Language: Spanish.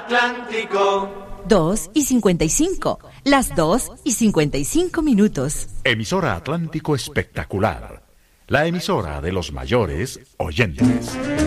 Atlántico. 2:55. Las 2:55. Emisora Atlántico Espectacular. La emisora de los mayores oyentes.